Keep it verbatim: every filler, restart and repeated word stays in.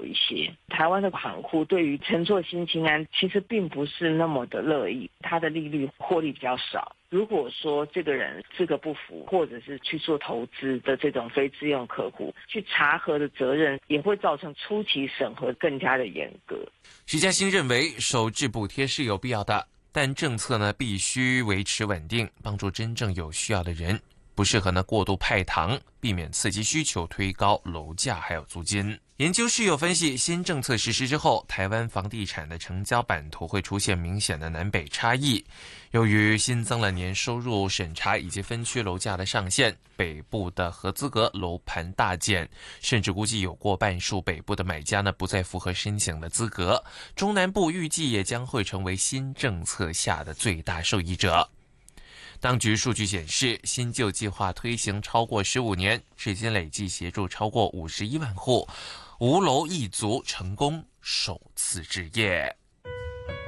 一些。台湾的行库对于承做新青安其实并不是那么的乐意，它的利率获利比较少。如果说这个人资格不符，或者是去做投资的这种非自用客户，去查核的责任也会造成初期审核更加的严格。 徐嘉欣认为，首置补贴是有必要的，但政策呢必须维持稳定，帮助真正有需要的人，不适合呢过度派糖，避免刺激需求，推高楼价还有租金。研究室有分析，新政策实施之后，台湾房地产的成交版图会出现明显的南北差异。由于新增了年收入审查以及分区楼价的上限，北部的合资格楼盘大减，甚至估计有过半数北部的买家呢不再符合申请的资格。中南部预计也将会成为新政策下的最大受益者。当局数据显示，新旧计划推行超过十五年，至今累计协助超过五十一万户无楼一族成功首次置业。